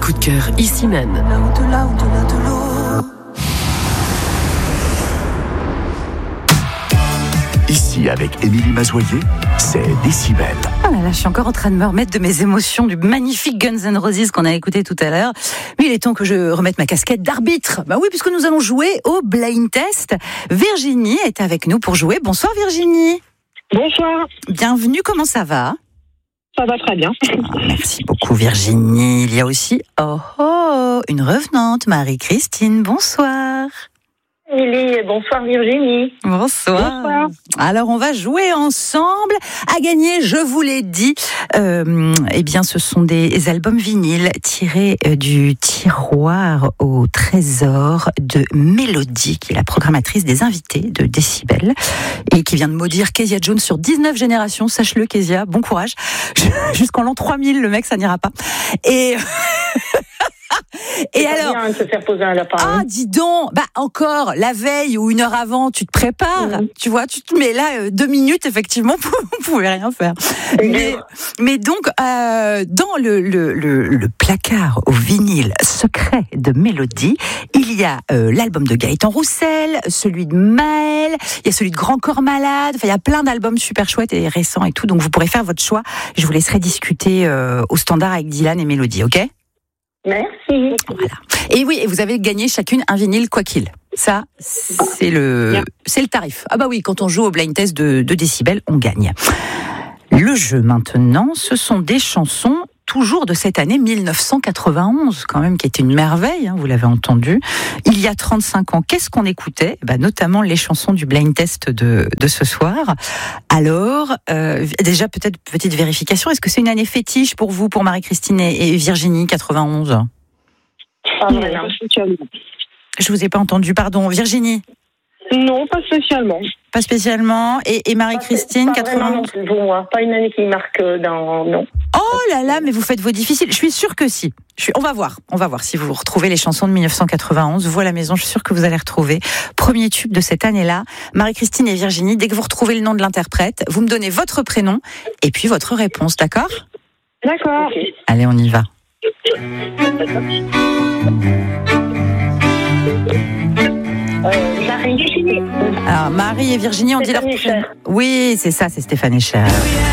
coup de cœur, ici même. Au-delà de l'eau. Ici, avec Émilie Mazoyer, c'est Décibel. Oh là là, je suis encore en train de me remettre de mes émotions du magnifique Guns N' Roses qu'on a écouté tout à l'heure. Mais il est temps que je remette ma casquette d'arbitre. Bah oui, puisque nous allons jouer au blind test. Virginie est avec nous pour jouer. Bonsoir Virginie. Bonsoir. Bienvenue, comment ça va ? Ça va très bien. Merci beaucoup Virginie. Il y a aussi une revenante, Marie-Christine. Bonsoir. Émilie, bonsoir Virginie. Bonsoir. Alors on va jouer ensemble. À gagner, je vous l'ai dit, eh bien ce sont des albums vinyles tirés du tiroir au trésor de Mélodie, qui est la programmatrice des invités de Décibel et qui vient de maudire Kezia Jones sur 19 générations. Sache-le Kezia, bon courage. Jusqu'en l'an 3000, le mec, ça n'ira pas. Et alors, bien de se faire poser un lapin. Ah, dis donc, encore la veille ou une heure avant, tu te prépares, tu vois, tu te mets là 2 minutes, effectivement, vous pouvez rien faire. Mais donc, dans le placard au vinyle secret de Mélodie, il y a l'album de Gaëtan Roussel, celui de Maël, il y a celui de Grand Corps Malade, enfin, il y a plein d'albums super chouettes et récents et tout, donc vous pourrez faire votre choix. Je vous laisserai discuter au standard avec Dylan et Mélodie, ok ? Merci. Voilà. Et oui, et vous avez gagné chacune un vinyle quoi qu'il. Ça, c'est le tarif. Ah bah oui, quand on joue au blind test de Décibel, on gagne. Le jeu maintenant, ce sont des chansons toujours de cette année 1991, quand même, qui était une merveille, hein, vous l'avez entendu. Il y a 35 ans, qu'est-ce qu'on écoutait ? Notamment les chansons du blind test de ce soir. Alors, déjà, peut-être petite vérification, est-ce que c'est une année fétiche pour vous, pour Marie-Christine et Virginie, 91 ? Non, pas spécialement. Je vous ai pas entendu, pardon. Virginie ? Non, pas spécialement. Pas spécialement. Et Marie-Christine, pas 91 non plus pour moi. Pas une année qui marque non. Oh là là, mais vous faites vos difficiles. Je suis sûre que si. On va voir si vous retrouvez les chansons de 1991. Vous à la maison, je suis sûre que vous allez retrouver. Premier tube de cette année-là. Marie-Christine et Virginie, dès que vous retrouvez le nom de l'interprète, vous me donnez votre prénom et puis votre réponse, d'accord ? D'accord. Okay. Allez, on y va. Marie. Alors, Marie et Virginie, on dit leur prénom. Oui, c'est ça, c'est Stéphane Echer.